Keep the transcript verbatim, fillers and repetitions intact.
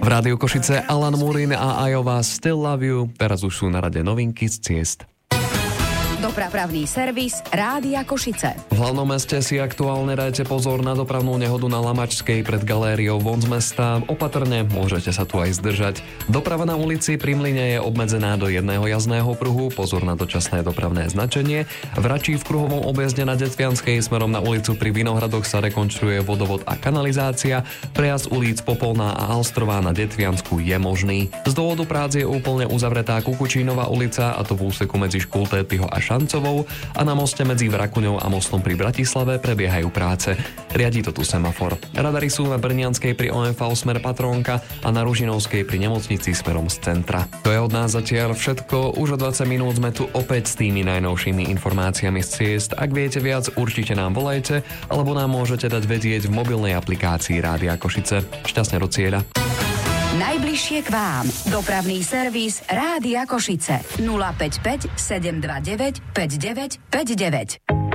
V Rádiu Košice Alan Murin a Ajova Still Love You. Teraz už sú na rade novinky z ciest. Dopravný servis Rádia Košice. V hlavnom meste si aktuálne dajte pozor na dopravnú nehodu na Lamačskej pred galériou von z mesta. Opatrne, môžete sa tu aj zdržať. Doprava na ulici pri Mlyne je obmedzená do jedného jazdného pruhu. Pozor na dočasné dopravné značenie. V Račí v kruhovom objazde na Detvianskej smerom na ulicu pri Vinohradoch sa rekonštruuje vodovod a kanalizácia. Prejazd ulic Popolná a Alstrová na Detviansku je možný. Z dôvodu prác je úplne uzavretá Kukučínová ulica, a to v úseku medzi Škultétyho a Šancovou, a na moste medzi Vrakuňou a mostom pri Bratislave prebiehajú práce. Riadi to tu semafor. Radary sú na Brnianskej pri ó em vé smer Patrónka a na Ružinovskej pri nemocnici smerom z centra. To je od nás zatiaľ všetko. Už o dvadsať minút sme tu opäť s tými najnovšími informáciami z ciest. Ak viete viac, určite nám volajte, alebo nám môžete dať vedieť v mobilnej aplikácii Rádia Košice. Šťastne do cieľa. Najbližšie k vám. Dopravný servis Rádia Košice. nula päť päť sedem dva deväť päť deväť päť deväť.